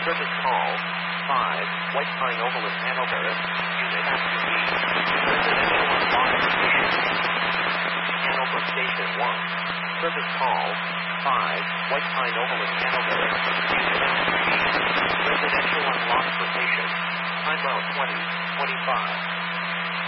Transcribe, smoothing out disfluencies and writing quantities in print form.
Service call 5, White Pine Oval in Hanover. Unit has to be residential modification. Hanover Station 1. Service call 5, White Pine Oval in Hanover. Unit has to be residential unlocked for patient. Time out 20:25.